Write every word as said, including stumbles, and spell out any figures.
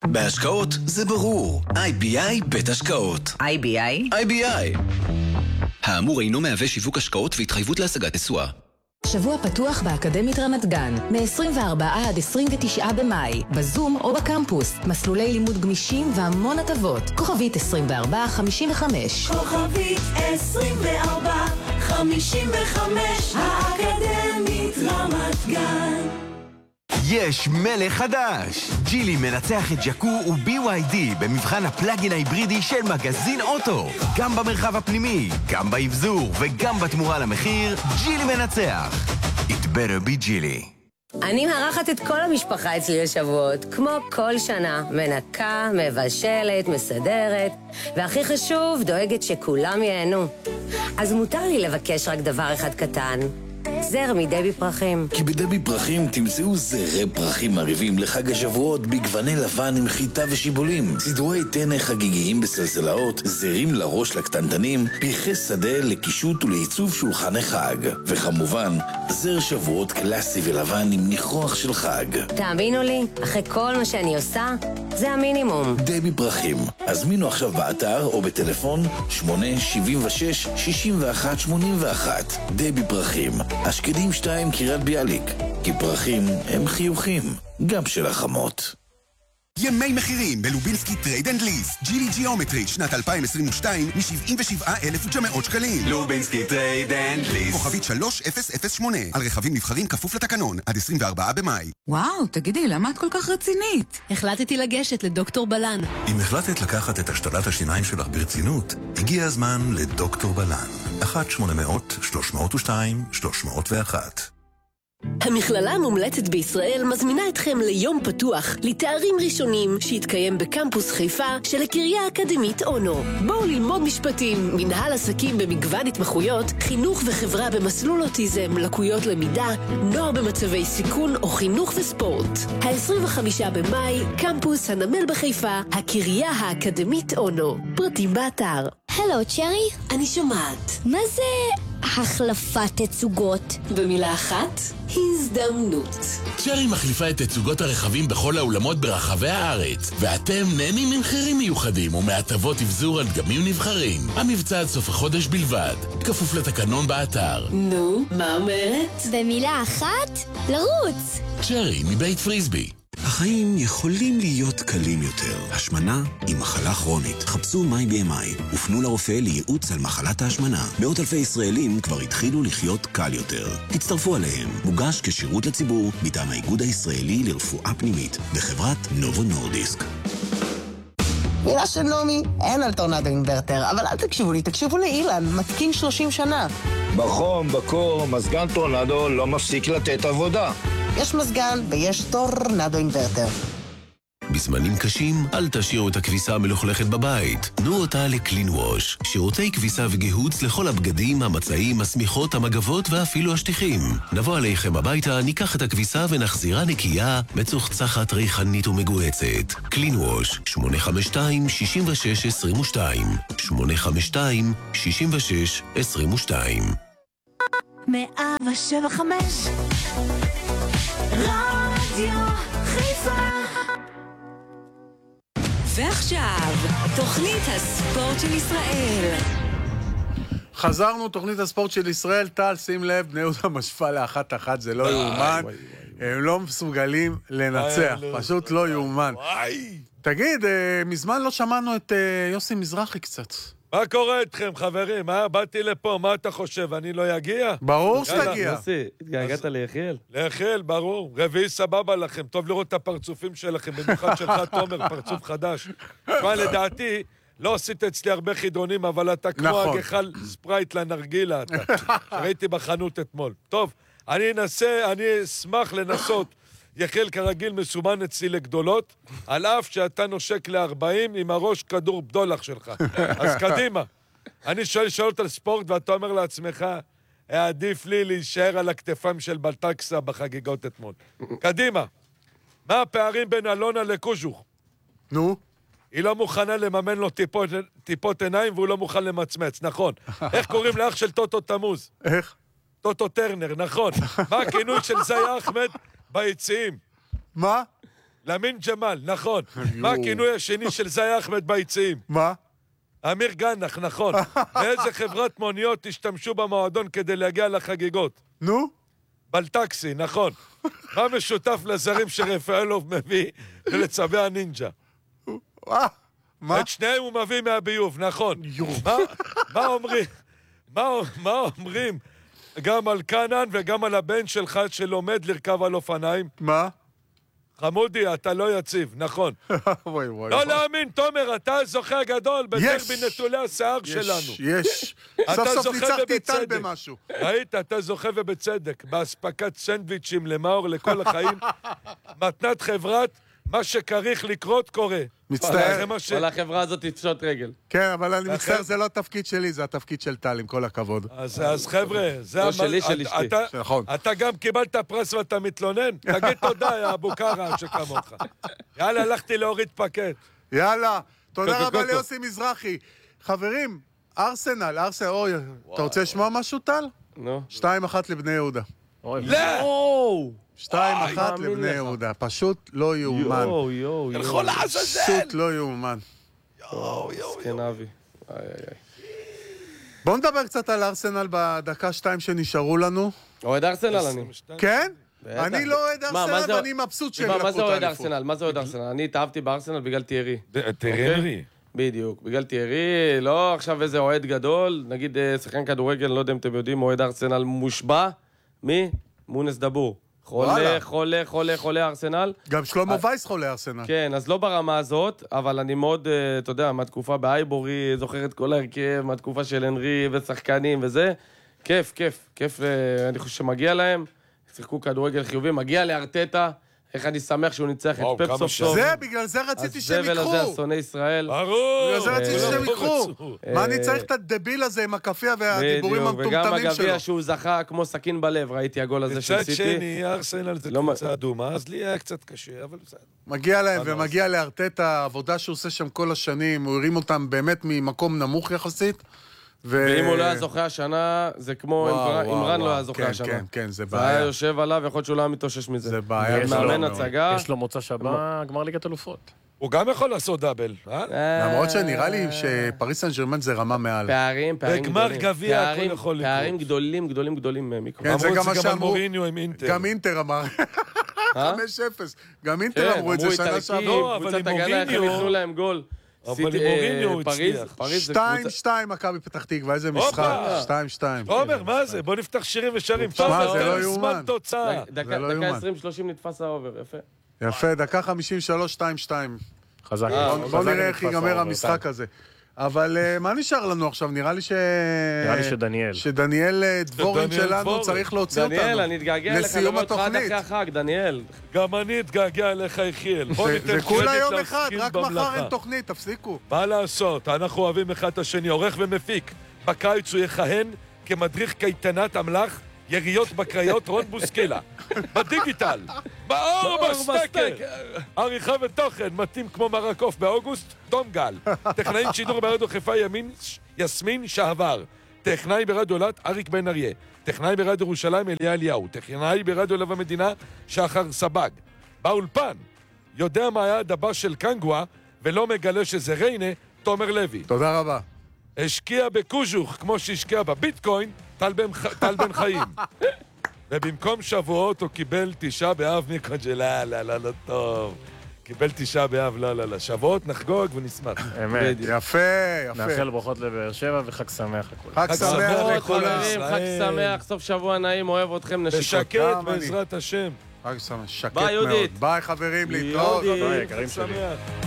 בהשקעות זה ברור. איי בי איי בית השקעות. איי בי איי? איי בי איי. האמור אינו מהווה שיווק השקעות והתחייבות להשגת תשואה. שבוע פתוח באקדמית רמת גן, מ-עשרים וארבעה עד עשרים ותשעה במאי, בזום או בקמפוס, מסלולי לימוד גמישים והמון הטבות. כוכבית עשרים וארבע חמישים וחמש. כוכבית עשרים וארבע חמישים וחמש, האקדמית רמת גן. יש מלך חדש! ג'ילי מנצח את ג'קו ו-בי וואי די במבחן הפלאגין ההיברידי של מגזין אוטו. גם במרחב הפנימי, גם באבזור וגם בתמורה למחיר, ג'ילי מנצח. It better be ג'ילי. אני מארחת את כל המשפחה אצלי לשבועות, כמו כל שנה. מנקה, מבשלת, מסדרת, והכי חשוב, דואגת שכולם ייהנו. אז מותר לי לבקש רק דבר אחד קטן. זר מדבי פרחים. כי בדבי פרחים תמצאו זרי פרחים מריבים לחג השבועות בגווני לבן עם חיטה ושיבולים, סידורי טנא חגיגיים בסלסלאות, זרים לראש לקטנטנים, פרחי שדה לקישוט ולעיצוב שולחן חג, וכמובן זר שבועות קלאסי ולבן עם ניחוח של חג. תאמינו לי, אחרי כל מה שאני עושה, זה המינימום. דבי פרחים, הזמינו עכשיו באתר או בטלפון שמונה שבעים ושש שישים ואחת שמונים ואחת. דבי פרחים, אשקדים שתיים קריית ביאליק, כי פרחים הם חיוכים, גם של החמות. ימי מחירים בלובינסקי טרייד אנד ליס. ג'ילי ג'יאומטרי שנת אלפיים עשרים ושתיים מ-שבעים ושבעה אלף ותשע מאות שקלים. לובינסקי טרייד אנד ליס. כוכבית שלוש אפס אפס שמונה. על רכבים נבחרים כפוף לתקנון עד עשרים וארבעה במאי. וואו, תגידי, למה את כל כך רצינית? החלטתי לגשת לדוקטור בלן. אם החלטת לקחת את השתלת השיניים שלך ברצינות, הגיע הזמן לדוקטור בלן. אחת שמונה מאות שלוש מאות ושתיים שלוש מאות ואחת. המכללה המומלצת בישראל מזמינה אתכם ליום פתוח לתארים ראשונים שהתקיים בקמפוס חיפה של הקריה האקדמית אונו. בואו ללמוד משפטים, מנהל עסקים במגוון התמחויות, חינוך וחברה במסלול אוטיזם, לקויות למידה, נוער במצבי סיכון או חינוך וספורט. ה-עשרים וחמישה במאי, קמפוס הנמל בחיפה, הקריה האקדמית אונו. פרטים באתר. הלו, צ'רי? אני שומעת. מה זה החלפת תצוגות? במילה אחת, הזדמנות. צ'רי מחליפה את תצוגות הרכבים בכל האולמות ברחבי הארץ, ואתם נהנים ממחירים מיוחדים ומהטבות אבזור על דגמים נבחרים. המבצע עד סוף החודש בלבד, כפוף לתקנון באתר. נו, מה אומרת? במילה אחת, לרוץ. צ'רי מבית פריסבי. החיים יכולים להיות קלים יותר. השמנה היא מחלה כרונית. חפשו מיי בי אם איי ופנו לרופא לייעוץ על מחלת ההשמנה. מאות אלפי ישראלים כבר התחילו לחיות קל יותר. תצטרפו עליהם. מוגש כשירות לציבור מטעם האיגוד הישראלי לרפואה פנימית בחברת נובו נורדיסק. מילה של נעמי, אין על טורנדו אינברטר, אבל אל תקשיבו לי, תקשיבו לאילן, מתקין שלושים שנה. בחום, בקור, מזגן טורנדו לא מפסיק לתת עבודה. יש מזגן ויש טורנדו אינברטר. בזמנים קשים, אל תשאירו את הכביסה המלוכלכת בבית. תנו אותה לקלין ווש. שירותי כביסה וגיהוץ לכל הבגדים, המצעים, השמיכות, המגבות ואפילו השטיחים. נבוא עליכם הביתה, ניקח את הכביסה ונחזירה נקייה, מצוחצחת, ריחנית ומגועצת. קלין ווש, שמונה חמש שתיים שש שש עשרים ושתיים. שמונה חמש שתיים שש שש עשרים ושתיים. מאה שבע חמש רדיו חיפה. ועכשיו, תוכנית הספורט של ישראל. חזרנו, תוכנית הספורט של ישראל. טל, שים לב, בני יהודה משפה לאחת אחת, זה לא יאומן. הם לא מסוגלים לנצח, פשוט לא יאומן. תגיד, מזמן לא שמענו את יוסי מזרחי קצת. מה קורה איתכם, חברים? מה? באתי לפה, מה אתה חושב? אני לא יגיע? ברור שתגיע. יוסי, התגעגעת ליחיאל? ליחיאל, ברור. רביעי סבבה לכם. טוב לראות את הפרצופים שלכם, במיוחד שלך, תומר, פרצוף חדש. תשמע, לדעתי, לא עשית אצלי הרבה חידונים, אבל אתה כמו הגחל ספרייט לנרגילה, אתה. ראיתי בחנות אתמול. טוב, אני אנסה, אני אשמח לנסות. יחיאל כרגיל מסומן אצלי לגדולות, על אף שאתה נושק ל-ארבעים עם הראש כדור בדולח שלך. אז קדימה. אני שואל שאלות על ספורט, ואתה אומר לעצמך, עדיף לי להישאר על הכתפיים של בלטקסה בחגיגות אתמול. קדימה. מה הפערים בין אלונה לקוז'וך? נו? היא לא מוכנה לממן לו טיפות, טיפות עיניים, והוא לא מוכן למצמץ, נכון. איך קוראים לאח של טוטו תמוז? איך? טוטו טרנר, נכון. מה הכינוי של זי אחמד ביציעים? מה? למין ג'מאל, נכון. מה הכינוי השני של זי אחמד ביציעים? מה? אמיר גנח, נכון. באיזה חברת מוניות השתמשו במועדון כדי להגיע לחגיגות? נו? בלטקסי, נכון. מה משותף לזרים שרפאלוב מביא ולצבי הנינג'ה? מה? את שניהם הוא מביא מהביוב, נכון. מה אומרים? מה אומרים? גם על קנן וגם על הבן שלך שלומד לרכב על אופניים? מה? חמודי, אתה לא יציב, נכון. וואי וואי. לא להאמין, תומר, אתה הזוכה הגדול בדרבי נטולי השיער שלנו. יש, יש. סוף סוף ניצחתי איתן במשהו. ראית, אתה זוכה ובצדק. באספקת סנדוויצ'ים למאור לכל החיים. מתנת חברת, מה שכריך לקרות קורה. מצטער. כל החברה הזאת תפשוט רגל. כן, אבל אני מצטער, זה לא התפקיד שלי, זה התפקיד של טל, עם כל הכבוד. אז חבר'ה, זה... לא שלי, של אשתי. אתה גם קיבלת פרס ואתה מתלונן? תגיד תודה, יא אבו קרא שכמוך. יאללה, הלכתי להוריד פקט. יאללה, תודה רבה ליוסי מזרחי. חברים, ארסנל, ארסנל, אוי, אתה רוצה לשמוע משהו, טל? נו. שתיים אחת לבני יהודה. לא! שתיים אחת לבני יהודה, פשוט לא יאומן. יואו, יואו, יואו. הלכו לעזאזל! פשוט לא יאומן. יואו, יואו. סכן אבי. איי, איי, איי. בואו נדבר קצת על ארסנל בדקה שתיים שנשארו לנו. אוהד ארסנל אני. כן? אני לא אוהד ארסנל ואני מבסוט שהם לקחו מה זה את אוהד האליפות. ארסנל? מה זה אוהד ארסנל? אני התאהבתי בארסנל בגלל תיארי. תיארי? בדיוק, בגלל תיארי, לא עכשיו איזה אוהד גדול, נגיד שחקן כדורגל, לא יודע אם אתם יודעים, אוהד ארסנל מושבע, מי? מונס דבור. חולה, חולה, חולה, חולה ארסנל. גם שלמה וייס חולה ארסנל. כן, אז לא ברמה הזאת, אבל אני מאוד, אתה יודע, מהתקופה באייבורי, זוכר את כל ההרכב, מהתקופה של הנרי ושחקנים וזה. כיף, כיף, כיף, אני חושב שמגיע להם. שיחקו כדורגל חיובי, מגיע לארטטה. איך אני שמח שהוא ניצח את פפ סוף סוף. זה, בגלל זה רציתי שהם ייקחו. הזבל הזה, השונא ישראל. ברור. בגלל זה רציתי שהם ייקחו. מה אני צריך את הדביל הזה עם הקפיה והדיבורים המטומטמים שלו? וגם הגביע שהוא זכה כמו סכין בלב, ראיתי הגול הזה של סיטי. מצד שני, ארסנל זה קבוצה אדומה, אז לי היה קצת קשה, אבל בסדר. מגיע להם ומגיע לארטטה, העבודה שהוא עושה שם כל השנים, הוא הרים אותם באמת ממקום נמוך יחסית. ואם הוא לא היה זוכה השנה, זה כמו אמרן לא היה זוכה השנה. כן, כן, זה בעיה. זה היה יושב עליו, יכול להיות שהוא לא היה מתאושש מזה. זה בעיה. מאמן הצגה. יש לו מוצא שבה, גמר ליגת אלופות. הוא גם יכול לעשות דאבל, אה? למרות שנראה לי שפריס סן ז'רמן זה רמה מעל. פערים, פערים גדולים. בגמר גביע הכל יכול לקרות. פערים גדולים, גדולים, גדולים מיקרו. כן, זה גם מה שאמרו. מוריניו עם אינטר. גם אינטר אמר. חמש אפס. גם אינטר אמרו את זה שנה שעברה. קבוצת הגנה, איך הם יכלו להם גול. אבל עם מוריניו הצליח. שתיים שתיים מכבי פתח תקווה, איזה משחק. שתיים שתיים. עומר, מה זה? בוא נפתח שירים ושרים. מה, זה לא יאומן. דקה עשרים שלושים נתפס האובר, יפה. יפה, דקה חמישים ושלוש שתיים שתיים. חזק. בוא נראה איך ייגמר המשחק הזה. אבל מה נשאר לנו עכשיו? נראה לי ש... נראה לי שדניאל. שדניאל דבורין שלנו צריך להוציא אותנו. דניאל, אני אתגעגע לך לראות אותך עד אחרי החג, דניאל. גם אני אתגעגע אליך, יחיאל. זה כולה יום אחד, רק מחר אין תוכנית, תפסיקו. מה לעשות? אנחנו אוהבים אחד את השני, עורך ומפיק. בקיץ הוא יכהן כמדריך קייטנת אמל"ח, יריות בקריות רון בוסקלה. בדיגיטל, באור בסטקר. עריכה ותוכן, מתאים כמו מרקוף באוגוסט, תום גל. טכנאים שידור ברדיו חיפה ימין, יסמין שעבר. טכנאי ברדיו לת, אריק בן אריה. טכנאי ברדיו ירושלים, אליה אליהו. טכנאי ברדיו לב המדינה, שחר סבג. באולפן, יודע מה היה הדבר של קנגווה, ולא מגלה שזה ריינה, תומר לוי. תודה רבה. השקיע בקוז'וך, כמו שהשקיע בביטקוין, טל בן חיים. ובמקום שבועות הוא קיבל תשעה באב מקוג'לה, לא, לא, לא טוב. קיבל תשעה באב, לא, לא, לא. שבועות נחגוג ונשמח. אמת. יפה, יפה. נאחל ברכות לבאר שבע וחג שמח לכולם. חג שמח לכולם. חג שמח, סוף שבוע נעים, אוהב אתכם, נשיקות. ושקט בעזרת השם. חג שמח, שקט מאוד. ביי חברים, להתראות. ביי, יקרים שלי.